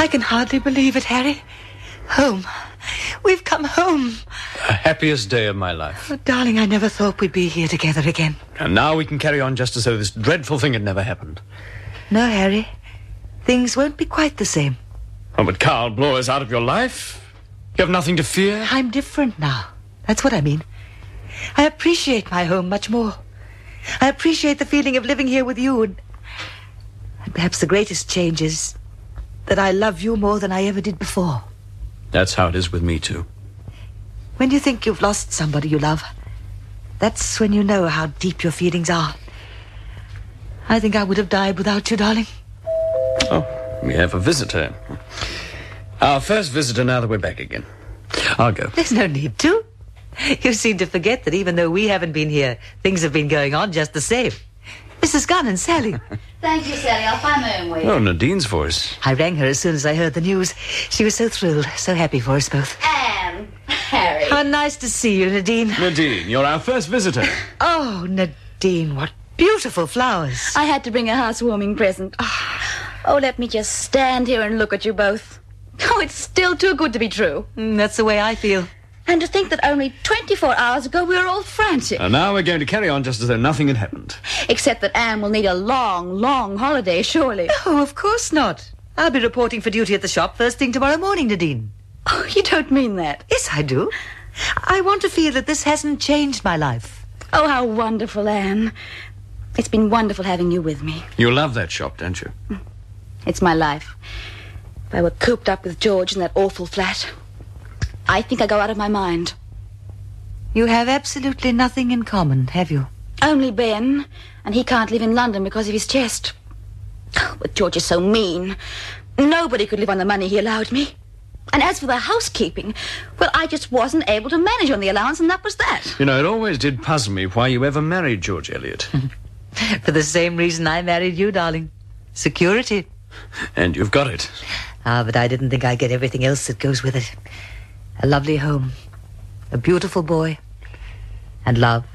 I can hardly believe it, Harry. Home. We've come home. The happiest day of my life. Oh, darling, I never thought we'd be here together again. And now we can carry on just as though this dreadful thing had never happened. No, Harry. Things won't be quite the same. Oh, but Carl Bloor is out of your life. You have nothing to fear. I'm different now. That's what I mean. I appreciate my home much more. I appreciate the feeling of living here with you, and perhaps the greatest change is that I love you more than I ever did before. That's how it is with me, too. When you think you've lost somebody you love, that's when you know how deep your feelings are. I think I would have died without you, darling. Oh, we have a visitor. Our first visitor now that we're back again. I'll go. There's no need to. You seem to forget that even though we haven't been here, things have been going on just the same. Mrs. Gunn and Sally. Thank you, Sally. I'll find my own way. Oh, Nadine's voice. I rang her as soon as I heard the news. She was so thrilled, so happy for us both. Anne, Harry. How nice to see you, Nadine. Nadine, you're our first visitor. Oh, Nadine, what beautiful flowers. I had to bring a housewarming present. Oh, let me just stand here and look at you both. Oh, it's still too good to be true. That's the way I feel. And to think that only 24 hours ago we were all frantic. And now we're going to carry on just as though nothing had happened. Except that Anne will need a long, long holiday, surely. Oh, of course not. I'll be reporting for duty at the shop first thing tomorrow morning, Nadine. Oh, you don't mean that. Yes, I do. I want to feel that this hasn't changed my life. Oh, how wonderful, Anne. It's been wonderful having you with me. You love that shop, don't you? It's my life. If I were cooped up with George in that awful flat, I think I'd go out of my mind. You have absolutely nothing in common, have you? Only Ben, and he can't live in London because of his chest. Oh, but George is so mean. Nobody could live on the money he allowed me. And as for the housekeeping, well, I just wasn't able to manage on the allowance, and that was that. You know, it always did puzzle me why you ever married George Eliot. For the same reason I married you, darling. Security. And you've got it. But I didn't think I'd get everything else that goes with it. A lovely home, a beautiful boy, and love.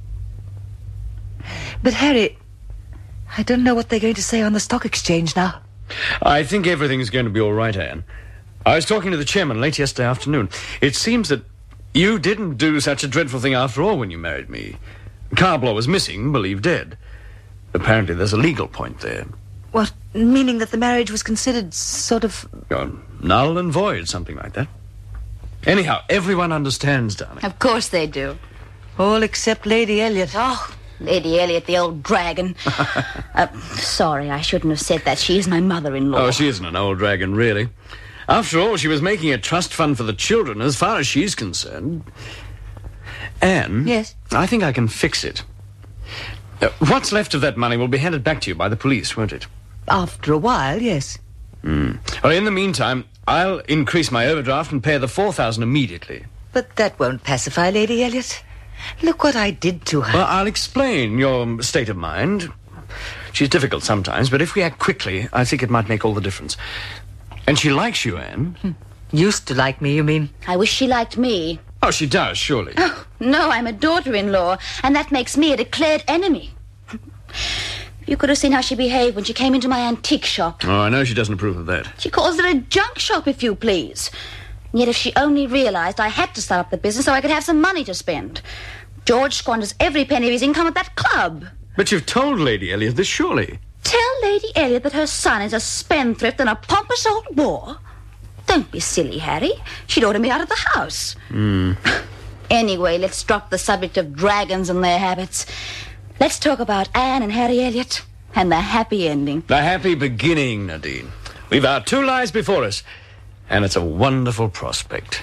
But, Harry, I don't know what they're going to say on the stock exchange now. I think everything's going to be all right, Anne. I was talking to the chairman late yesterday afternoon. It seems that you didn't do such a dreadful thing after all when you married me. Carl Bloor was missing, believed dead. Apparently there's a legal point there. What, meaning that the marriage was considered sort of... Null and void, something like that. Anyhow, everyone understands, darling. Of course they do. All except Lady Eliot. Oh, Lady Eliot, the old dragon. Sorry, I shouldn't have said that. She is my mother-in-law. Oh, she isn't an old dragon, really. After all, she was making a trust fund for the children, as far as she's concerned. Anne? Yes? I think I can fix it. What's left of that money will be handed back to you by the police, won't it? After a while, yes. Well, in the meantime, I'll increase my overdraft and pay the $4,000 immediately. But that won't pacify Lady Eliot. Look what I did to her. Well, I'll explain your state of mind. She's difficult sometimes, but if we act quickly, I think it might make all the difference. And she likes you, Anne. Used to like me, you mean? I wish she liked me. Oh, she does, surely. Oh, no, I'm a daughter-in-law, and that makes me a declared enemy. You could have seen how she behaved when she came into my antique shop. Oh, I know she doesn't approve of that. She calls it a junk shop, if you please. And yet if she only realized I had to start up the business so I could have some money to spend. George squanders every penny of his income at that club. But you've told Lady Eliot this, surely. Tell Lady Eliot that her son is a spendthrift and a pompous old bore? Don't be silly, Harry. She'd order me out of the house. Anyway, let's drop the subject of dragons and their habits. Let's talk about Anne and Harry Eliot and the happy ending. The happy beginning, Nadine. We've our 2 lives before us, and it's a wonderful prospect.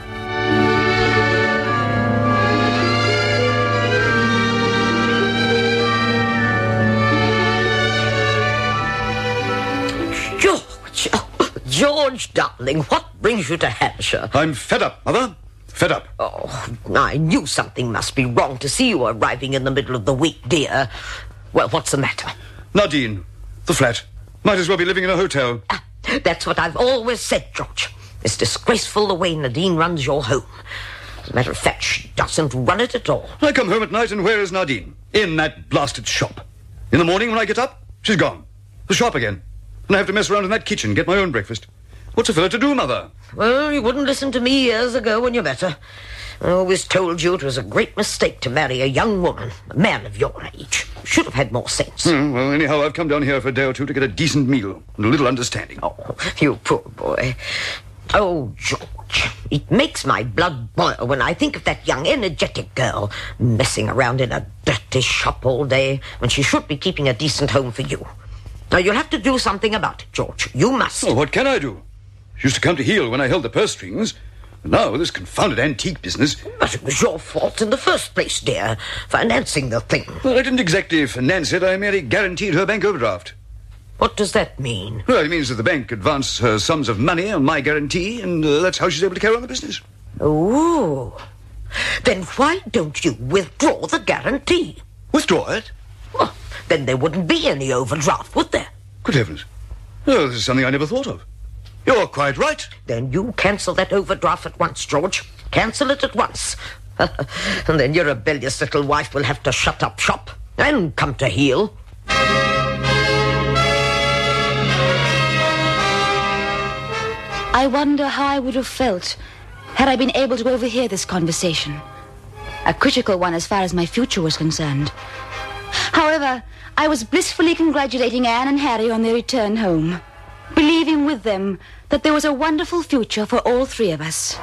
George, darling, what brings you to Hampshire? I'm fed up, Mother. Fed up. Oh, I knew something must be wrong to see you arriving in the middle of the week, dear. Well, what's the matter? Nadine, the flat. Might as well be living in a hotel. That's what I've always said, George. It's disgraceful the way Nadine runs your home. As a matter of fact, she doesn't run it at all. I come home at night, and where is Nadine? In that blasted shop. In the morning when I get up, she's gone. The shop again. And I have to mess around in that kitchen, get my own breakfast. What's a fellow to do, Mother? Well, you wouldn't listen to me years ago when you met her. I always told you it was a great mistake to marry a young woman, a man of your age. You should have had more sense. Well, anyhow, I've come down here for a day or two to get a decent meal and a little understanding. Oh, you poor boy. Oh, George, it makes my blood boil when I think of that young, energetic girl messing around in a dirty shop all day when she should be keeping a decent home for you. Now, you'll have to do something about it, George. You must. Oh, what can I do? She used to come to heel when I held the purse strings. And now, this confounded antique business... But it was your fault in the first place, dear, financing the thing. Well, I didn't exactly finance it. I merely guaranteed her bank overdraft. What does that mean? Well, it means that the bank advanced her sums of money on my guarantee, and that's how she's able to carry on the business. Oh. Then why don't you withdraw the guarantee? Withdraw it? Well, then there wouldn't be any overdraft, would there? Good heavens. Oh, this is something I never thought of. You're quite right. Then you cancel that overdraft at once, George. Cancel it at once. And then your rebellious little wife will have to shut up shop and come to heel. I wonder how I would have felt had I been able to overhear this conversation. A critical one as far as my future was concerned. However, I was blissfully congratulating Anne and Harry on their return home, believing with them that there was a wonderful future for all three of us.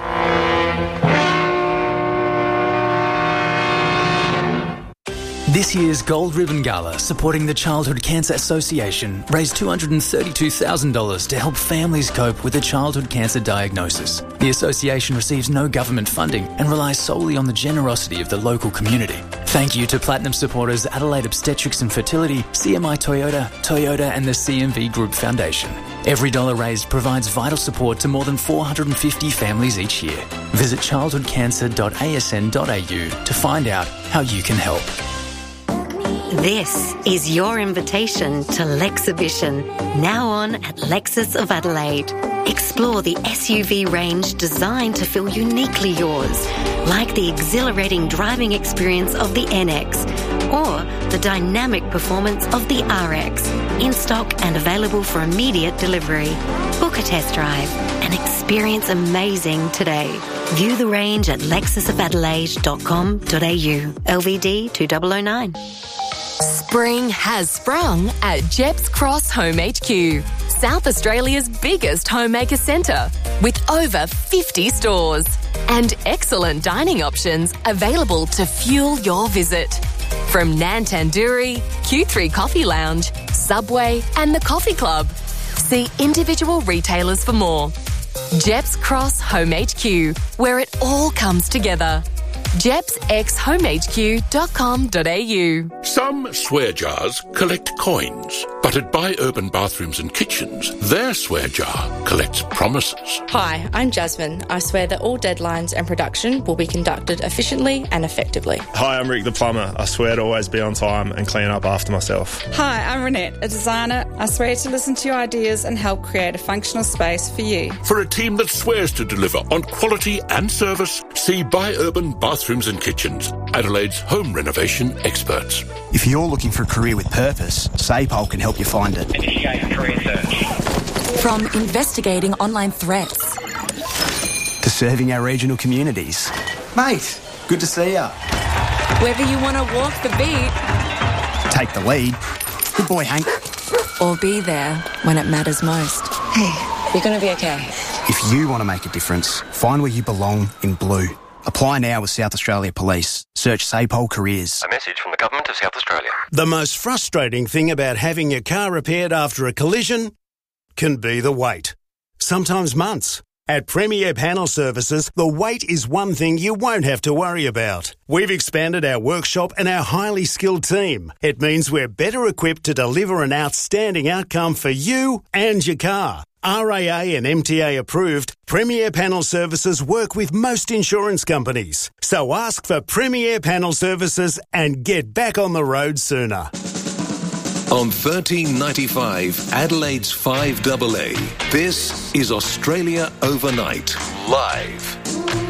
This year's Gold Ribbon Gala, supporting the Childhood Cancer Association, raised $232,000 to help families cope with a childhood cancer diagnosis. The association receives no government funding and relies solely on the generosity of the local community. Thank you to Platinum supporters Adelaide Obstetrics and Fertility, CMI Toyota and the CMV Group Foundation. Every dollar raised provides vital support to more than 450 families each year. Visit childhoodcancer.asn.au to find out how you can help. This is your invitation to Lexhibition, now on at Lexus of Adelaide. Explore the SUV range designed to feel uniquely yours, like the exhilarating driving experience of the NX or the dynamic performance of the RX, in stock and available for immediate delivery. Book a test drive and experience amazing today. View the range at lexusofadelaide.com.au. LVD 2009. Spring has sprung at Jeps Cross Home HQ, South Australia's biggest homemaker centre, with over 50 stores and excellent dining options available to fuel your visit. From Nan Tandoori, Q3 Coffee Lounge, Subway and the Coffee Club. See individual retailers for more. Jeps Cross Home HQ, where it all comes together. jepsxhomehq.com.au. Some swear jars collect coins, but at Buy Urban Bathrooms and Kitchens, their swear jar collects promises. Hi, I'm Jasmine. I swear that all deadlines and production will be conducted efficiently and effectively. Hi, I'm Rick the plumber. I swear to always be on time and clean up after myself. Hi, I'm Renette, a designer. I swear to listen to your ideas and help create a functional space for you. For a team that swears to deliver on quality and service, see Buy Urban Bathrooms and Kitchens, Adelaide's home renovation experts. If you're looking for a career with purpose, SAPOL can help you find it. Initiate career search. From investigating online threats to serving our regional communities. Mate, good to see ya. Whether you want to walk the beat, take the lead. Good boy, Hank. Or be there when it matters most. Hey, you're going to be okay. If you want to make a difference, find where you belong in blue. Apply now with South Australia Police. Search SAPOL Careers. A message from the Government of South Australia. The most frustrating thing about having your car repaired after a collision can be the wait. Sometimes months. At Premier Panel Services, the wait is one thing you won't have to worry about. We've expanded our workshop and our highly skilled team. It means we're better equipped to deliver an outstanding outcome for you and your car. RAA and MTA approved, Premier Panel Services work with most insurance companies. So ask for Premier Panel Services and get back on the road sooner. On 1395 Adelaide's 5AA, this is Australia Overnight, live.